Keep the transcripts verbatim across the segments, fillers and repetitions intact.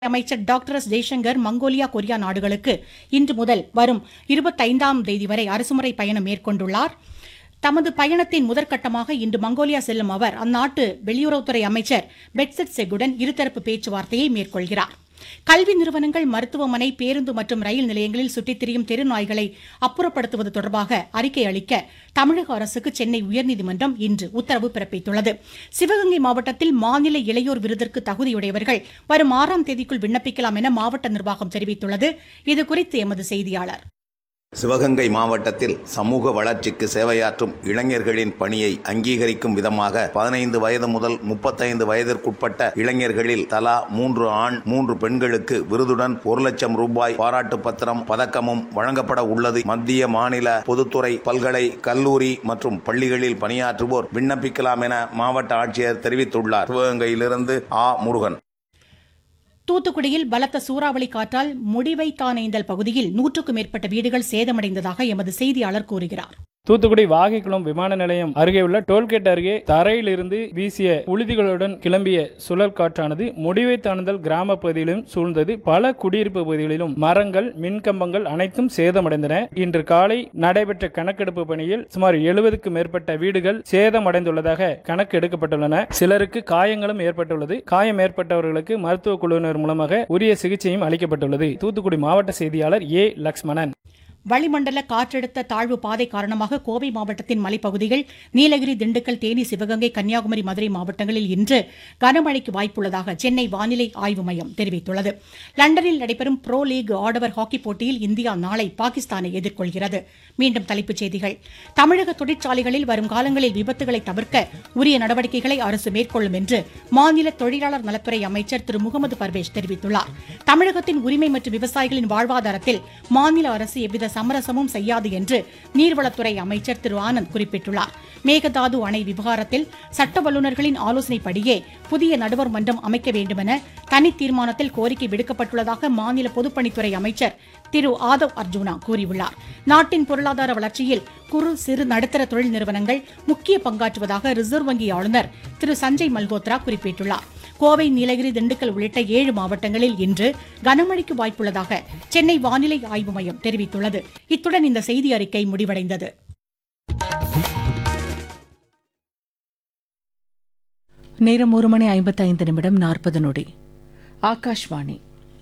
அமைச்சர் doctor S Jaishankar Mongolia, Korea நாடுகளுக்கு இன்று முதல் வரும் இருபத்தைந்தாம் தேதி வரை அரசுமுறை பயணம் மேற்கொண்டுள்ளார். தமது பயணத்தின் முதற்கட்டமாக இன்று மங்கோலியா செல்லும் அவர் அந்நாட்டு வெளியுறவுத்துறை அமைச்சர் பெட்செட் செகுடன் இருதரப்பு பேச்சுவார்த்தையை மேற்கொள்கிறார். கல்வி நிறுவனங்கள், மருத்துவமனை, பேருந்து மற்றும் ரயில் நிலையங்களில் சுற்றித் திரியும் தெருநாய்களை அப்புறப்படுத்துவது தொடர்பாக அறிக்கை அளிக்க தமிழக அரசுக்கு சென்னை உயர்நீதிமன்றம் இன்று உத்தரவு பிறப்பித்துள்ளது. சிவகங்கை மாவட்டத்தில் மாநில இளையோர் விருதிற்கு தகுதியுடையவர்கள் வரும் ஆறாம் தேதிக்குள் விண்ணப்பிக்கலாம் என மாவட்ட நிர்வாகம் தெரிவித்துள்ளது. இதுகுறித்து எமது செய்தியாளர். சிவகங்கை மாவட்டத்தில் சமூக வளர்ச்சிக்கு சேவையாற்றும் இளைஞர்களின் பணியை அங்கீகரிக்கும் விதமாக பதினைந்து வயது முதல் முப்பத்தைந்து வயதிற்குட்பட்ட இளைஞர்களில் தலா மூன்று ஆண் மூன்று பெண்களுக்கு விருதுடன் ஒரு லட்சம் ரூபாய் பாராட்டு பத்திரம், பதக்கமும் வழங்கப்பட உள்ளது. மத்திய, மாநில பொதுத்துறை, பல்கலை, கல்லூரி மற்றும் பள்ளிகளில் பணியாற்றுவோர் விண்ணப்பிக்கலாம் என மாவட்ட ஆட்சியர் தெரிவித்துள்ளார். சிவகங்கையிலிருந்து ஆ முருகன். தூத்துக்குடியில் பலத்த சூறாவளி காற்றால் முடிவைத்தானேந்தல் பகுதியில் நூற்றுக்கும் மேற்பட்ட வீடுகள் சேதமடைந்ததாக எமது செய்தியாளர் கூறுகிறார். தூத்துக்குடி வாகைக்குளம் விமான நிலையம் அருகே உள்ள டோல்கேட் அருகே தரையிலிருந்து வீசிய புழுதிகளுடன் கிளம்பிய சுழல் காற்றானது முடிவைத்தானுதல் கிராம பகுதியிலும் சூழ்ந்தது. பல குடியிருப்பு பகுதிகளிலும் மரங்கள், மின்கம்பங்கள் அனைத்தும் சேதமடைந்தன. இன்று காலை நடைபெற்ற கணக்கெடுப்பு பணியில் சுமார் எழுபதுக்கும் மேற்பட்ட வீடுகள் சேதமடைந்துள்ளதாக கணக்கு எடுக்கப்பட்டுள்ளன. சிலருக்கு காயங்களும் ஏற்பட்டுள்ளது. காயம் ஏற்பட்டவர்களுக்கு மருத்துவ குழுவினர் மூலமாக உரிய சிகிச்சையும் அளிக்கப்பட்டுள்ளது. தூத்துக்குடி மாவட்ட செய்தியாளர் ஏ லக்ஷ்மணன். வளிமண்டல காற்றழுத்த தாழ்வு பாதை காரணமாக கோவை மாவட்டத்தின் மலைப்பகுதிகள், நீலகிரி, திண்டுக்கல், தேனி, சிவகங்கை, கன்னியாகுமரி, மதுரை மாவட்டங்களில் இன்று கனமழைக்கு வாய்ப்புள்ளதாக சென்னை வானிலை ஆய்வு மையம் தெரிவித்துள்ளது. லண்டனில் நடைபெறும் புரோ லீக் ஆடவர் ஹாக்கி போட்டியில் இந்தியா நாளை பாகிஸ்தானை எதிர்கொள்கிறது. மீண்டும் தலைப்புச் செய்திகள். தமிழக தொழிற்சாலைகளில் வரும் காலங்களில் விபத்துகளை தவிர்க்க உரிய நடவடிக்கைகளை அரசு மேற்கொள்ளும் என்று மாநில தொழிலாளர் நலத்துறை அமைச்சர் திரு முகமது பர்வேஷ் தெரிவித்துள்ளார். தமிழகத்தின் உரிமை மற்றும் விவசாயிகளின் வாழ்வாதாரத்தில் மாநில அரசு எவ்வித சமரசமும் செய்யாது என்று நீர்வளத்துறை அமைச்சர் திரு ஆனந்த் குறிப்பிட்டுள்ளார். மேகதாது அணை விவகாரத்தில் சட்ட வல்லுநர்களின் ஆலோசனைப்படியே புதிய நடுவர் மன்றம் அமைக்க வேண்டுமென தனி தீர்மானத்தில் கோரிக்கை விடுக்கப்பட்டுள்ளதாக மாநில பொதுப்பணித்துறை அமைச்சர் திரு ஆதவ் அர்ஜுனா கூறியுள்ளார். நாட்டின் பொருளாதார வளர்ச்சியில் குறு, சிறு, நடுத்தர தொழில் நிறுவனங்கள் முக்கிய பங்காற்றுவதாக ரிசர்வ் வங்கி ஆளுநர் திரு சஞ்சய் மல்ஹோத்ரா குறிப்பிட்டுள்ளார். கோவை, நீலகிரி, திண்டுக்கல் உள்ளிட்ட ஏழு மாவட்டங்களில் இன்று கனமழைக்கு வாய்ப்புள்ளதாக சென்னை வானிலை ஆய்வு மையம் தெரிவித்துள்ளது. இத்துடன் இந்த செய்தி அறிக்கை முடிவடைந்தது. நேரம் ஒரு மணி ஐம்பத்தைந்து நிமிடம் நாற்பது நொடி. ஆகாஷ்வாணி.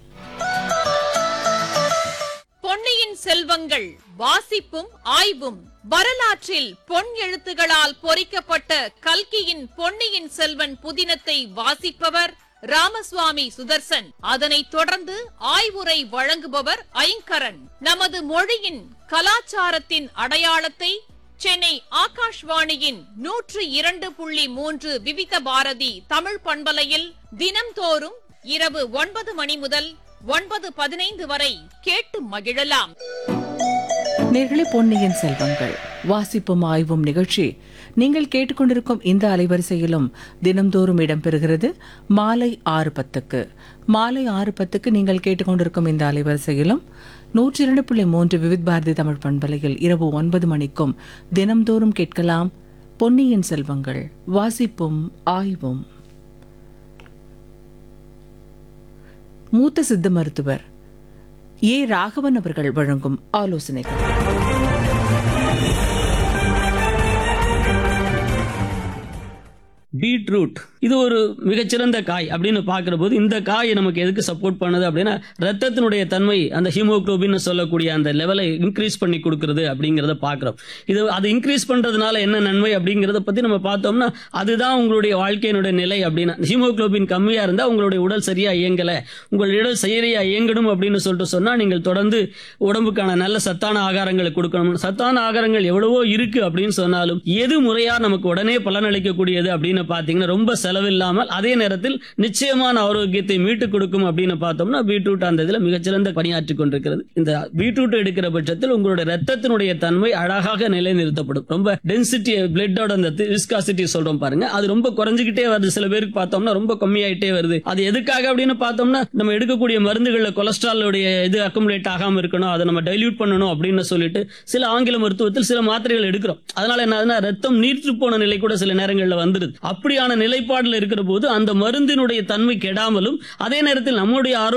பொன்னியின் செல்வங்கள் வாசிப்பும் ஆய்வும். வரலாற்றில் பொன் எழுத்துகளால் பொறிக்கப்பட்ட கல்கியின் பொன்னியின் செல்வன் புதினத்தை வாசிப்பவர் ராமசுவாமி சுதர்சன். அதனைத் தொடர்ந்து ஆய்வுரை வழங்குபவர் ஐங்கரன். நமது மொழியின் கலாச்சாரத்தின் அடையாளத்தை சென்னை ஆகாஷ்வாணியின் நூற்று இரண்டு புள்ளி மூன்று விவித பாரதி தமிழ் பண்பலையில் தினம்தோறும் இரவு ஒன்பது மணி முதல் ஒன்பது பதினைந்து வரை கேட்டு மகிழலாம். நேர்களே, பொன்னியின் செல்வங்கள் வாசிப்பும் ஆய்வும் நிகழ்ச்சி நீங்கள் கேட்டுக்கொண்டிருக்கும் இந்த அலைவரிசையிலும் தினம்தோறும் இடம்பெறுகிறது. மாலை ஆறு பத்துக்கு மாலை ஆறு பத்துக்கு நீங்கள் கேட்டுக்கொண்டிருக்கும் இந்த அலைவரிசையிலும் நூற்றி இரண்டு புள்ளி மூன்று விவித் பாரதி தமிழ் பண்பலையில் இரவு ஒன்பது மணிக்கும் தினம்தோறும் கேட்கலாம் பொன்னியின் செல்வங்கள் வாசிப்பும் ஆய்வும். மூத்த சித்த மருத்துவர் ஏ ராகவன் அவர்கள் வழங்கும் ஆலோசனைகள். பீட்ரூட் இது ஒரு மிகச்சிறந்த காய் அப்படின்னு பார்க்கிற போது இந்த காய் நமக்கு எதுக்கு சப்போர்ட் பண்ணுது அப்படின்னா ரத்தத்தினுடைய தன்மை, அந்த ஹீமோகுளோபின் சொல்லக்கூடிய அந்த லெவலை இன்க்ரீஸ் பண்ணி கொடுக்கறது அப்படிங்கிறத பார்க்குறோம். இது அது இன்க்ரீஸ் பண்ணுறதுனால என்ன நன்மை அப்படிங்கிறத பற்றி நம்ம பார்த்தோம்னா அதுதான் உங்களுடைய வாழ்க்கையினுடைய நிலை. அப்படின்னா ஹீமோகுளோபின் கம்மியாக இருந்தால் உங்களுடைய உடல் சரியாக இயங்கலை, உங்களுடைய உடல் சரியாக இயங்கணும் அப்படின்னு சொல்லிட்டு சொன்னால் நீங்கள் தொடர்ந்து உடம்புக்கான நல்ல சத்தான ஆகாரங்களை கொடுக்கணும். சத்தான ஆகாரங்கள் எவ்வளவோ இருக்கு அப்படின்னு சொன்னாலும் எது முறையாக நமக்கு உடனே பலனளிக்கக்கூடியது அப்படின்னு பார்த்தீங்கன்னா ரொம்ப செலவில்லாமல் அதே நேரத்தில் நிச்சயமான ஆரோக்கியத்தை மீட்டுக் கொடுக்கும் அப்படின்னு பார்த்தோம்னா பீட்ரூட் அந்த இதில் மிகச்சிறந்த பணியாற்றி கொண்டிருக்கிறது. இந்த பீட்ரூட் எடுக்கிற பட்சத்தில் உங்களுடைய ரத்தத்தினுடைய தன்மை அழகாக நிலைநிறுத்தப்படும். ரொம்ப டென்சிட்டி, பிளட்டோட அந்த விஸ்காசிட்டி சொல்றோம் பாருங்க, அது ரொம்ப குறைஞ்சிக்கிட்டே வருது. சில பேருக்கு பார்த்தோம்னா ரொம்ப கம்மியாயிட்டே வருது. அது எதுக்காக அப்படின்னு பார்த்தோம்னா நம்ம எடுக்கக்கூடிய மருந்துகளில் கொலஸ்ட்ராலுடைய இது அக்குமுலேட் ஆகாம இருக்கணும், அதை நம்ம டைல்யூட் பண்ணணும் அப்படின்னு சொல்லிட்டு சில ஆங்கில மருத்துவத்தில் சில மாத்திரைகள் எடுக்கிறோம். அதனால என்ன, ரத்தம் நீர்த்து போன நிலை கூட சில நேரங்களில் வந்துருது. அப்படியான நிலைப்பாடுல இருக்கிற போது அந்த மருந்தினுடைய தன்மை கெடாமலும் அதே நேரத்தில் நம்முடைய